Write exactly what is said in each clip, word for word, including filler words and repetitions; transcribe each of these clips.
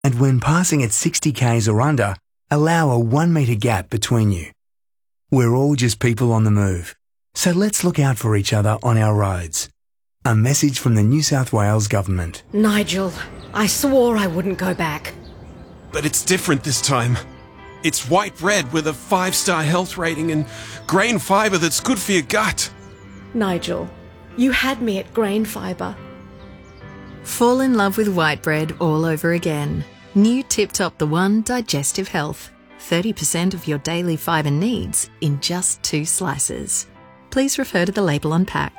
And when passing at sixty kays or under, allow a one metre gap between you. We're all just people on the move, so let's look out for each other on our roads. A message from the New South Wales Government. Nigel, I swore I wouldn't go back. But it's different this time. It's white bread with a five-star health rating and grain fibre that's good for your gut. Nigel, you had me at grain fibre. Fall in love with white bread all over again. New Tip Top The One Digestive Health. thirty percent of your daily fibre needs in just two slices. Please refer to the label on pack.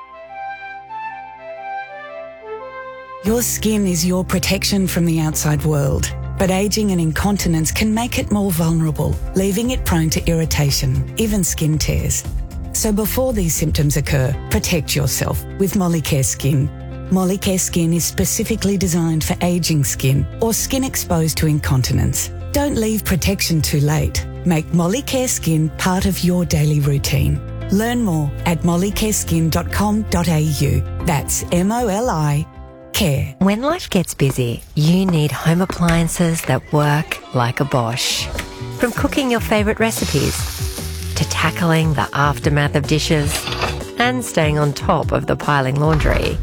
Your skin is your protection from the outside world, but ageing and incontinence can make it more vulnerable, leaving it prone to irritation, even skin tears. So before these symptoms occur, protect yourself with Molicare Skin. Molicare Skin is specifically designed for ageing skin or skin exposed to incontinence. Don't leave protection too late. Make Molicare Skin part of your daily routine. Learn more at molicare skin dot com dot a u. That's M O L I Care. When life gets busy, you need home appliances that work like a Bosch. From cooking your favourite recipes, to tackling the aftermath of dishes, and staying on top of the piling laundry,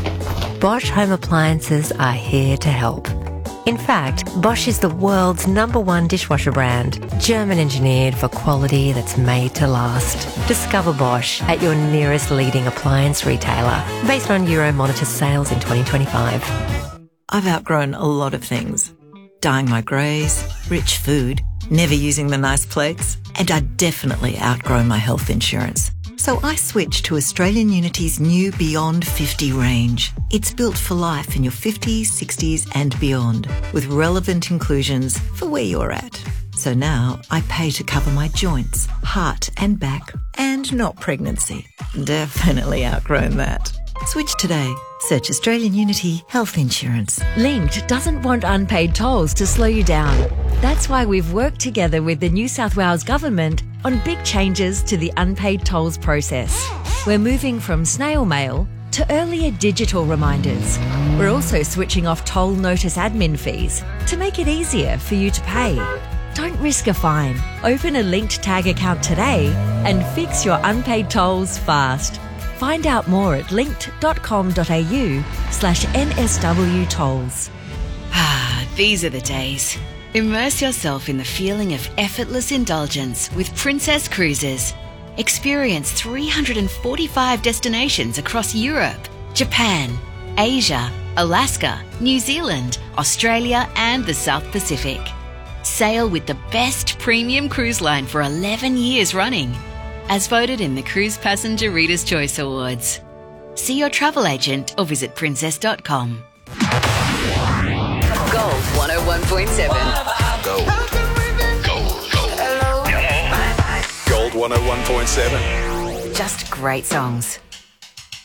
Bosch home appliances are here to help. In fact, Bosch is the world's number one dishwasher brand, German engineered for quality that's made to last. Discover Bosch at your nearest leading appliance retailer, based on Euromonitor sales in twenty twenty-five. I've outgrown a lot of things. Dyeing my greys, rich food, never using the nice plates, and I'd definitely outgrown my health insurance. So I switched to Australian Unity's new Beyond fifty range. It's built for life in your fifties, sixties and beyond, with relevant inclusions for where you're at. So now I pay to cover my joints, heart and back, and not pregnancy. Definitely outgrown that. Switch today. Search Australian Unity Health Insurance. Linked doesn't want unpaid tolls to slow you down. That's why we've worked together with the New South Wales Government on big changes to the unpaid tolls process. We're moving from snail mail to earlier digital reminders. We're also switching off toll notice admin fees to make it easier for you to pay. Don't risk a fine. Open a Linked Tag account today and fix your unpaid tolls fast. Find out more at linked dot com dot a u slash N S W tolls. Ah, these are the days. Immerse yourself in the feeling of effortless indulgence with Princess Cruises. Experience three hundred forty-five destinations across Europe, Japan, Asia, Alaska, New Zealand, Australia and the South Pacific. Sail with the best premium cruise line for eleven years running, as voted in the Cruise Passenger Reader's Choice Awards. See your travel agent or visit princess dot com. Gold one oh one point seven. Gold. Gold. Gold. Gold one oh one point seven. Just great songs.